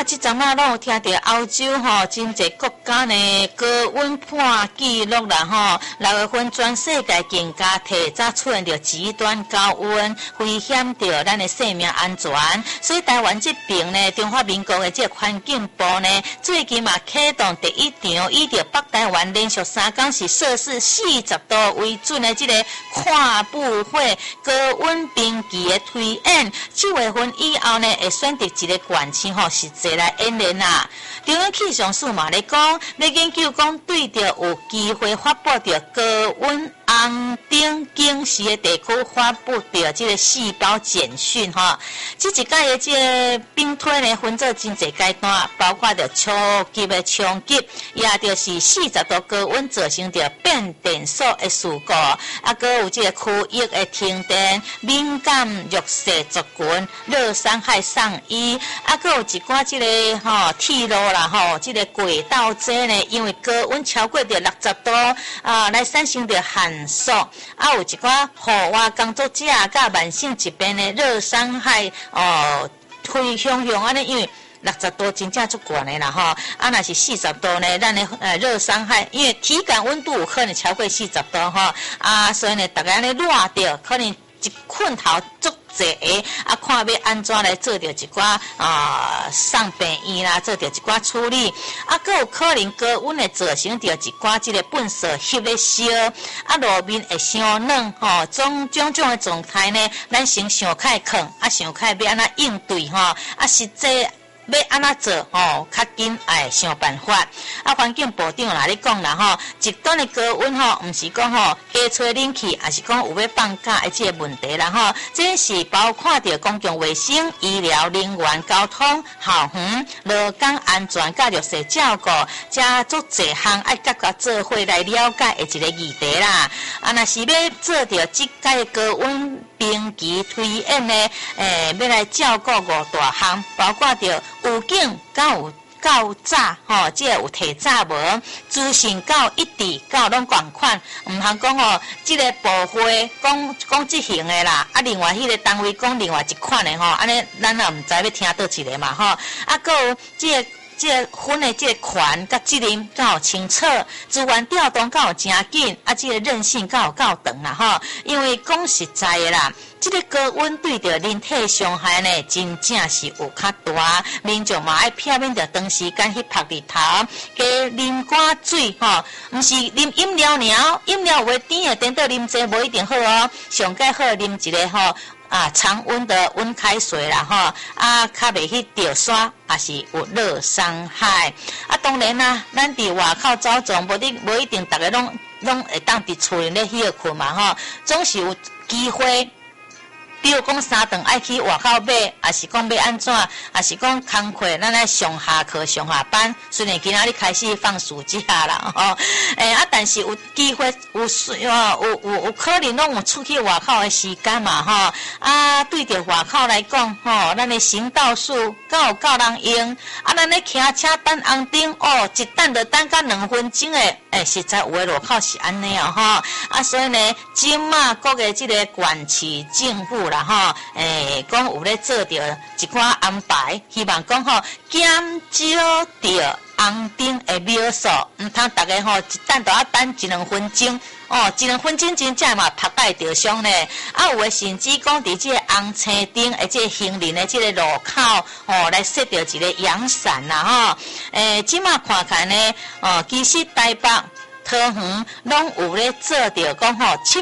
即阵啊，拢有听到欧洲吼真侪国家呢高温破纪录啦吼，6月份全世界更加提早出现着极端高温，危险着咱的生命安全。所以台湾这边呢，中华民国的这环境部呢，最近嘛启动第一场以着北台湾连续3天是摄氏40度为准的这个跨部会高温兵棋的推演。7月份以后呢，会选择一个县市吼实际来演练啦。中央气象署嘛咧讲，要研究讲对着有机会发布着高温红灯警示的地区发布着这个细胞简讯吼。这一届的这个兵推呢，分做真侪阶段，包括着初级的冲击，也就是40度高温造成着变电所的事故，搁有这个区域的停电、敏感弱势族群、热伤害上衣，搁有一寡这个铁路啦这个轨道这呢，因为高温超过着60度来产生着限速，有一寡户外工作者甲慢性疾病的热伤害推向安尼，因为60度真正足悬的啦若是40度呢，咱的热伤害，因为体感温度有可能超过40度所以呢，大家安尼热着，可能一困头足济看要安怎来做着一寡送病院啦，做着一寡处理，搁有可能高温会造成着一寡即个粪扫翕的烧，路面会伤冷种的状态呢，咱先想开抗，想开要安怎应对实际要安怎做较紧爱想办法。环境部长啦咧讲啦极端的高温毋是讲加吹冷气，也是讲有要放假的这个问题啦这是包括着公共卫生、医疗、能源、交通、校园、劳工安全、甲弱势照顾，加足侪项爱各个做伙来了解的一个议题啦。若是要做着即届的高温兵棋推演呢，要来照顾5大项，包括着有警甲有到早这有提早无，资讯到一致到拢共款，毋通讲这个部会讲即型的啦，另外迄个单位讲另外一款的安尼咱也毋知要听倒一个嘛搁有这个分的这个权甲责任敢有清楚，资源调动敢有真紧，这个韧性敢有够长啦因为讲实在的啦，这个高温对着人体伤害呢，真正是有较大，民众嘛爱避免着长时间去晒日头，加啉寡水毋是啉饮料尔，饮料有甜的，等到啉济无一定好上介好啉一个常温的温开水啦较袂去掉刷，也是有热伤害当然啦，咱伫外口走动无一定大家拢会当伫厝里咧休困嘛总是有机会。比如讲3顿爱去外口买，也是讲要安怎，也是讲工课咱来上下课上下班，虽然今仔日开始放暑假啦但是有机会有可能拢有出去外口的时间嘛对着外口来讲咱的行道树敢有够人用咱咧骑车等红灯一等就等到2分钟的实在有的路口是安尼所以呢，今嘛各个这个县市政府啦讲有咧做着一寡安排，希望讲减少着红灯的秒数，毋通大家一等就要等1-2分钟1-2分钟真正嘛拍败着伤呢有的甚至讲伫这个红青灯的这个行人的这个路口来设着一个阳伞啦即马看看呢其实台北、桃园拢有咧做着讲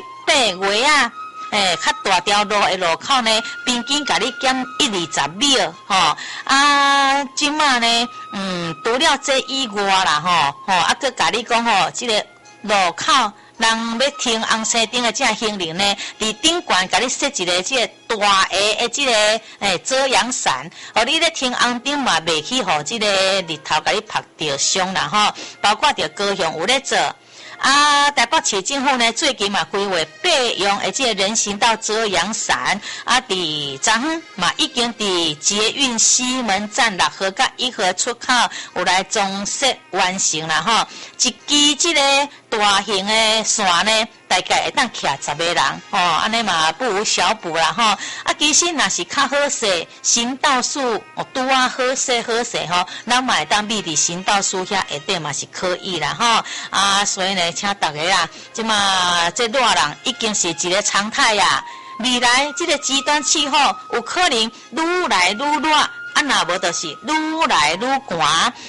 7-8月较大条路的路口呢，平均甲你减1-20秒即马呢除了这以外啦搁甲你讲这个路口人要停红色灯的这行人呢，伫顶悬甲你设一个这个大的这个遮阳伞，你咧停红灯嘛袂去这个日头甲你晒着伤啦包括着高雄有咧做。台北市政府呢，最近嘛规划备用的这个人行道遮阳伞伫昨昏嘛已经伫捷运西门站6号甲1号出口有来装设完成啦一支这个大型的伞呢， 大概会当徛10个人吼，安尼嘛不无小补啦吼。啊，其实若是较好势，行道树拄啊好势吼，咱嘛会当秘伫行道树遐下底嘛是可以啦吼。啊，所以呢，请大家啦，即嘛这热人已经是一个常态呀。未来这个极端气候有可能愈来愈热，啊，若无就是愈来愈寒。